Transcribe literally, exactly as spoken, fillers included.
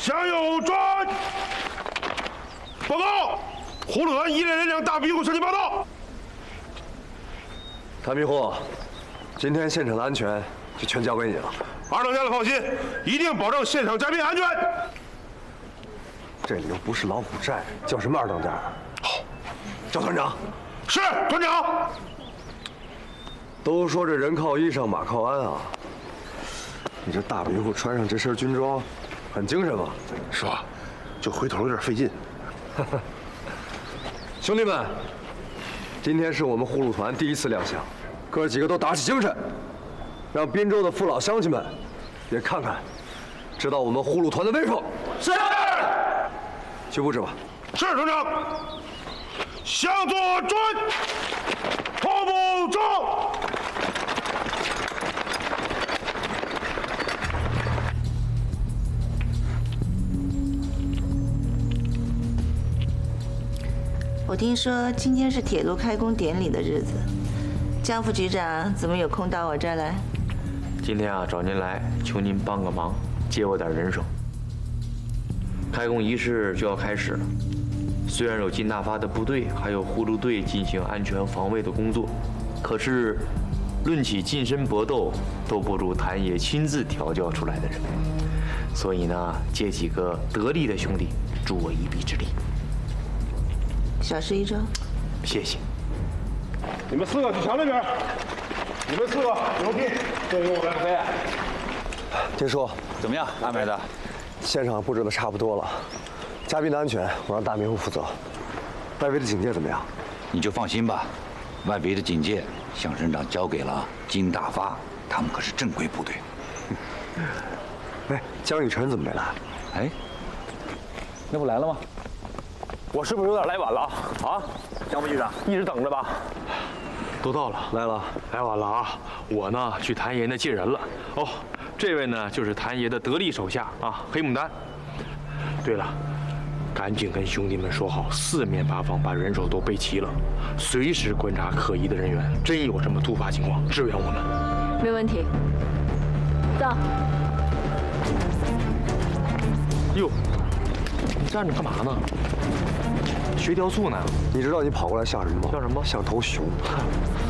向右转。报告，葫芦团一连两辆大庇护向你报道。 谭庇护，今天现场的安全就全交给你了。 二当家的放心，一定保证现场嘉宾安全。 这里又不是老虎寨，叫什么二当家？好，叫团长。 是团长。 都说这人靠衣裳，马靠鞍啊。你这大庇护穿上这身军装，很精神吧？ 是吧？就回头有点费劲。 兄弟们，今天是我们呼噜团第一次亮相，哥几个都打起精神，让滨州的父老乡亲们也看看，知道我们呼噜团的威风。 是。 去布置吧。 是团长。向左转，后步走。 我听说今天是铁路开工典礼的日子，江副局长怎么有空到我这儿来？ 今天啊，找您来，求您帮个忙，借我点人手。开工仪式就要开始了，虽然有金大发的部队，还有呼噜队进行安全防卫的工作，可是论起近身搏斗，都不如谭爷亲自调教出来的人。所以呢，借几个得力的兄弟，助我一臂之力。 小事一桩。 谢谢。 你们四个去墙那边，你们四个牛批，这由我来飞。 听说怎么样安排的？ 现场布置的差不多了，嘉宾的安全我让大庇护负责。外围的警戒怎么样？ 你就放心吧，外围的警戒，向省长交给了金大发，他们可是正规部队。 哎，江雨晨怎么没来？ 哎，那不来了吗？ 我是不是有点来晚了啊？江副局长，一直等着吧。 都到了， 来了， 来晚了啊！我呢去谭爷那接人了。哦，这位呢就是谭爷的得力手下啊，黑牡丹。对了，赶紧跟兄弟们说好，四面八方把人手都备齐了，随时观察可疑的人员，真有什么突发情况，支援我们。 没问题。走。 哟，你站着干嘛呢？学雕塑呢？ 你知道你跑过来像什么吗？ 像什么？ 像头熊。